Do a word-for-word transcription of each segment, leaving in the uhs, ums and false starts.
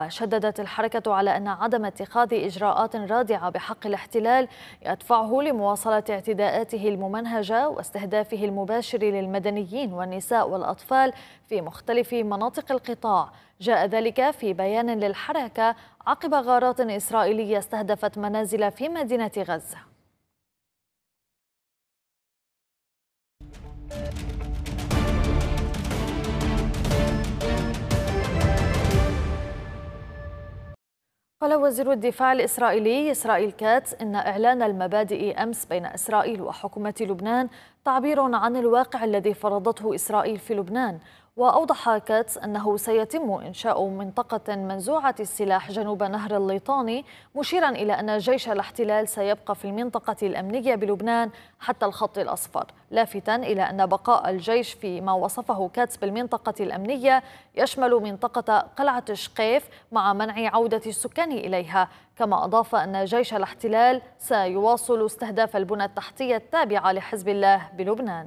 شددت الحركة على أن عدم اتخاذ إجراءات رادعة بحق الاحتلال يدفعه لمواصلة اعتداءاته الممنهجة واستهدافه المباشر للمدنيين والنساء والأطفال في مختلف مناطق القطاع. جاء ذلك في بيان للحركة عقب غارات إسرائيلية استهدفت منازل في مدينة غزة. قال وزير الدفاع الإسرائيلي إسرائيل كاتس إن إعلان المبادئ أمس بين إسرائيل وحكومة لبنان تعبير عن الواقع الذي فرضته إسرائيل في لبنان. وأوضح كاتس أنه سيتم إنشاء منطقة منزوعة السلاح جنوب نهر الليطاني، مشيرا إلى أن جيش الاحتلال سيبقى في المنطقة الأمنية بلبنان حتى الخط الأصفر، لافتا إلى أن بقاء الجيش في ما وصفه كاتس بالمنطقة الأمنية يشمل منطقة قلعة شقيف مع منع عودة السكان إليها. كما أضاف أن جيش الاحتلال سيواصل استهداف البنى التحتية التابعة لحزب الله بلبنان.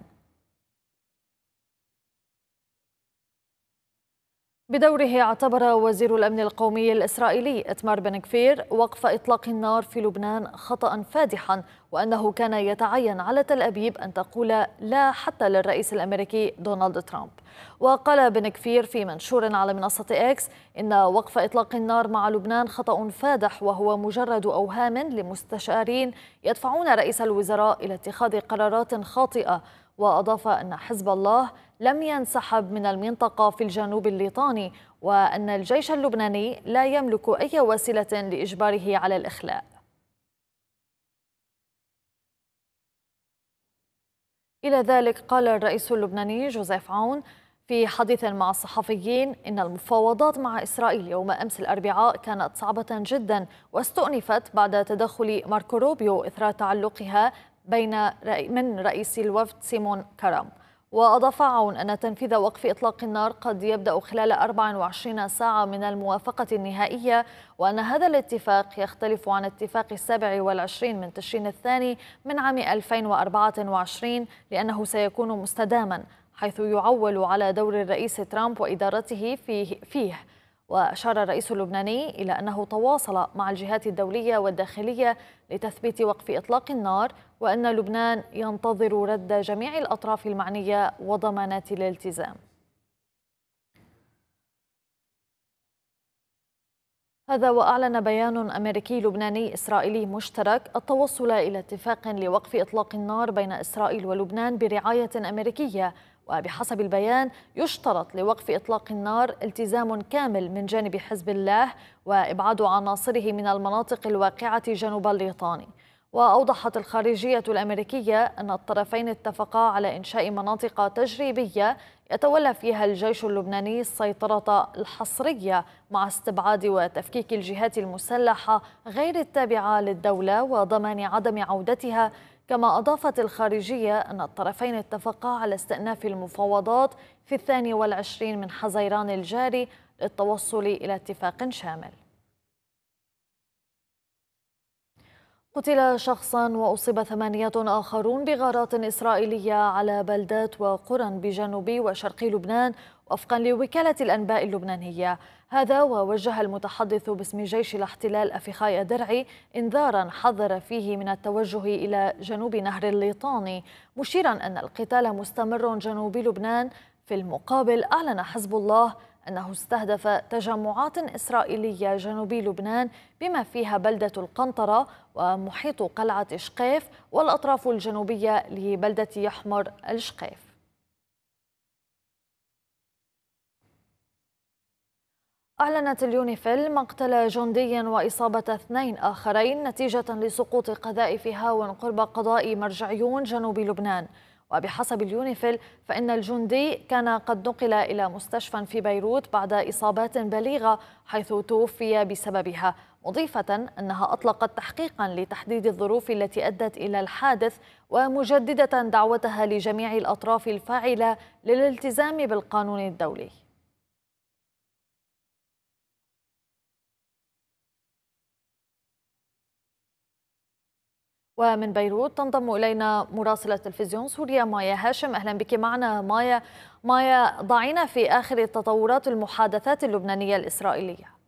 بدوره اعتبر وزير الأمن القومي الإسرائيلي إتمار بن غفير وقف إطلاق النار في لبنان خطأ فادحا، وأنه كان يتعين على تل أبيب أن تقول لا حتى للرئيس الأمريكي دونالد ترامب. وقال بن غفير في منشور على منصة إكس إن وقف إطلاق النار مع لبنان خطأ فادح وهو مجرد أوهام لمستشارين يدفعون رئيس الوزراء إلى اتخاذ قرارات خاطئة. وأضاف أن حزب الله لم ينسحب من المنطقة في الجنوب الليطاني، وأن الجيش اللبناني لا يملك أي وسيلة لإجباره على الإخلاء. إلى ذلك قال الرئيس اللبناني جوزيف عون في حديث مع الصحفيين إن المفاوضات مع إسرائيل يوم أمس الأربعاء كانت صعبة جدا، واستؤنفت بعد تدخل ماركو روبيو إثر تعلقها بين من رئيس الوفد سيمون كرام. وأضاف عون أن تنفيذ وقف إطلاق النار قد يبدأ خلال أربع وعشرين ساعة من الموافقة النهائية، وأن هذا الاتفاق يختلف عن اتفاق السابع والعشرين من تشرين الثاني من عام ألفين وأربعة وعشرين لأنه سيكون مستداما، حيث يعول على دور الرئيس ترامب وإدارته فيه, فيه. وأشار الرئيس اللبناني إلى أنه تواصل مع الجهات الدولية والداخلية لتثبيت وقف إطلاق النار، وأن لبنان ينتظر رد جميع الأطراف المعنية وضمانات الالتزام. هذا وأعلن بيان أمريكي لبناني إسرائيلي مشترك التوصل إلى اتفاق لوقف إطلاق النار بين إسرائيل ولبنان برعاية أمريكية. وبحسب البيان يشترط لوقف إطلاق النار التزام كامل من جانب حزب الله وإبعاد عناصره من المناطق الواقعة جنوب الليطاني. وأوضحت الخارجية الأمريكية أن الطرفين اتفقا على إنشاء مناطق تجريبية يتولى فيها الجيش اللبناني السيطرة الحصرية مع استبعاد وتفكيك الجهات المسلحة غير التابعة للدولة وضمان عدم عودتها. كما أضافت الخارجية أن الطرفين اتفقا على استئناف المفاوضات في الثاني والعشرين من حزيران الجاري للتوصل إلى اتفاق شامل. قتل شخص وأصيب ثمانية آخرون بغارات إسرائيلية على بلدات وقرى بجنوب وشرق لبنان وفقا لوكالة الأنباء اللبنانية. هذا ووجه المتحدث باسم جيش الاحتلال أفيخاي درعي إنذارا حذر فيه من التوجه إلى جنوب نهر الليطاني، مشيرا أن القتال مستمر جنوب لبنان. في المقابل أعلن حزب الله أنه استهدف تجمعات إسرائيلية جنوب لبنان بما فيها بلدة القنطرة ومحيط قلعة شقيف والأطراف الجنوبية لبلدة يحمر الشقيف. أعلنت اليونيفيل مقتل جندي وإصابة اثنين آخرين نتيجة لسقوط قذائف هاون قرب قضاء مرجعيون جنوب لبنان. وبحسب اليونيفيل فإن الجندي كان قد نقل إلى مستشفى في بيروت بعد إصابات بليغة حيث توفي بسببها، مضيفة أنها أطلقت تحقيقا لتحديد الظروف التي أدت إلى الحادث، ومجددة دعوتها لجميع الأطراف الفاعلة للالتزام بالقانون الدولي. ومن بيروت تنضم إلينا مراسلة تلفزيون سوريا مايا هاشم. أهلا بك معنا مايا. مايا، ضعينا في آخر التطورات المحادثات اللبنانية الإسرائيلية.